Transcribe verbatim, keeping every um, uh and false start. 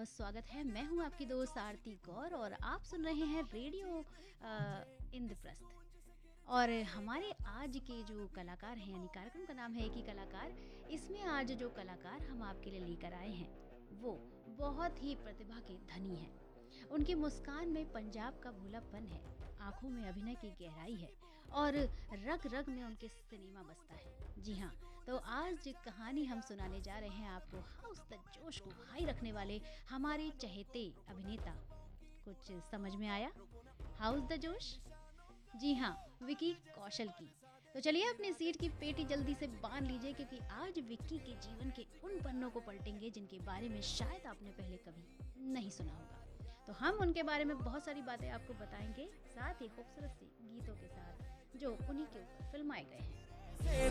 बहुत स्वागत है। मैं हूँ आपकी दोस्त आरती गौर और आप सुन रहे हैं रेडियो अ, इंद्रप्रस्थ। और हमारे आज के जो कलाकार हैं, यानी कार्यक्रम का नाम है एक ही कलाकार। इसमें आज जो कलाकार हम आपके लिए लेकर आए हैं वो बहुत ही प्रतिभा के धनी हैं। उनकी मुस्कान में पंजाब का भोलापन है, आंखों में अभिनय की गहराई है और रग रग में उनके सिनेमा बसता है। जी हाँ, तो आज जो कहानी हम सुनाने जा रहे हैं आपको, हाउस द जोश को हाई रखने वाले हमारे चहेते अभिनेता। कुछ समझ में आया? हाउस द जोश? जी हाँ, विकी कौशल की। तो चलिए अपनी सीट की पेटी जल्दी से बांध लीजिए, क्योंकि आज विक्की के जीवन के उन पन्नों को पलटेंगे जिनके बारे में शायद आपने पहले कभी नहीं सुना होगा। तो हम उनके बारे में बहुत सारी बातें आपको बताएंगे, साथ ही खूबसूरत सी गीतों के साथ जो उन्हीं के ऊपर फिल्माए गए हैं।